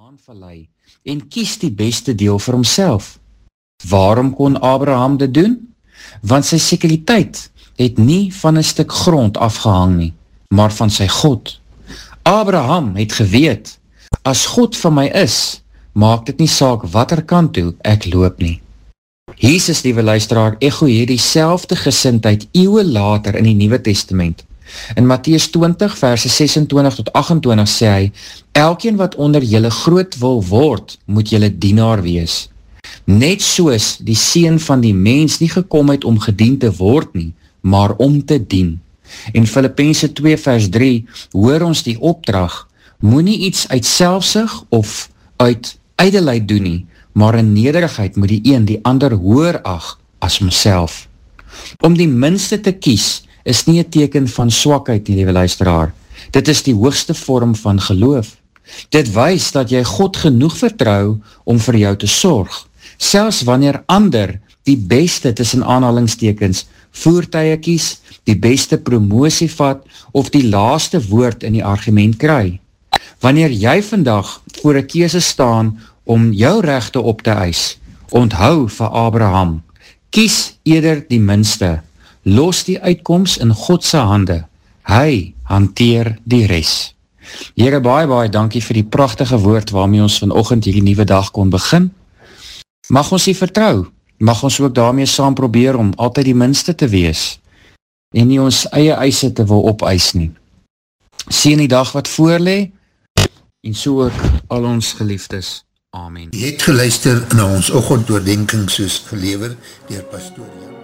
Kanaanvallei en kies die beste deel vir homself. Waarom kon Abraham dit doen? Want sy sekuriteit het nie van 'n stuk grond afgehang nie, maar van sy God. Abraham het geweet, as God van my is, maak dit nie saak watter kant toe ek loop nie. Jesus, liewe luisteraar, echo hier dieselfde gesindheid eeue later in die Nuwe Testament. In Matteus 20 verse 26 tot 28 sê hy, elkeen wat onder julle groot wil word, moet julle dienaar wees. Net soos die seun van die mens nie gekom het om gedien te word nie, maar om te dien. In Filippense 2 vers 3 hoor ons die opdrag, moenie iets uit selfsug of uit ydelheid doen nie, maar in nederigheid moet die een die ander hoër ag as homself. Om die minste te kies is nie 'n teken van swakheid nie, liewe luisteraar. Dit is die hoogste vorm van geloof. Dit wys dat jy God genoeg vertrou om vir jou te sorg, selfs wanneer ander die beste tussen aanhalingstekens voertuie kies, die beste promosie vat of die laaste woord in die argument kry. Wanneer jy vandag voor 'n keuse staan om jou regte op te eis, onthou vir Abraham, kies eerder die minste, los die uitkoms in God se hande, hy hanteer die res. Here, baie dankie vir die pragtige woord waarmee ons vanoggend hierdie nuwe dag kon begin. Mag ons U vertrou, mag ons ook daarmee saam probeer om altyd die minste te wees, en nie ons eie eise te wil opeis nie. Sien die dag wat voorlê, en so ook al ons geliefdes. Amen. Jy het geluister na ons oggendoordenking soos gelewer deur Pastoor Jan.